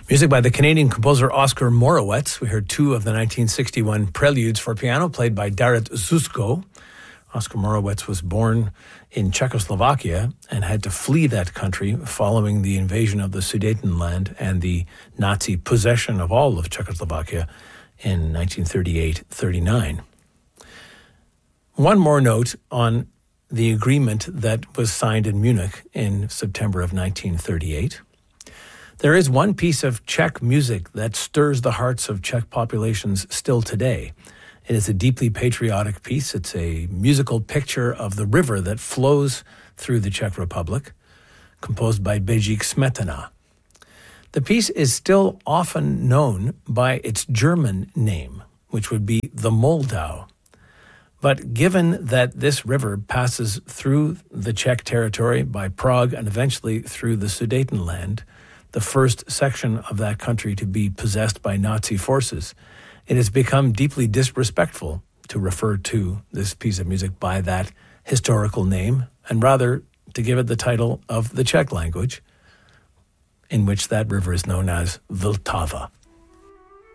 Music by the Canadian composer Oskar Morawetz. We heard two of the 1961 preludes for piano played by Darid Zusko. Oskar Morawetz was born in Czechoslovakia and had to flee that country following the invasion of the Sudetenland and the Nazi possession of all of Czechoslovakia in 1938-39. One more note on the agreement that was signed in Munich in September of 1938. There is one piece of Czech music that stirs the hearts of Czech populations still today. It is a deeply patriotic piece. It's a musical picture of the river that flows through the Czech Republic, composed by Bedřich Smetana. The piece is still often known by its German name, which would be the Moldau. But given that this river passes through the Czech territory by Prague and eventually through the Sudetenland, the first section of that country to be possessed by Nazi forces, it has become deeply disrespectful to refer to this piece of music by that historical name, and rather to give it the title of the Czech language, in which that river is known as Vltava.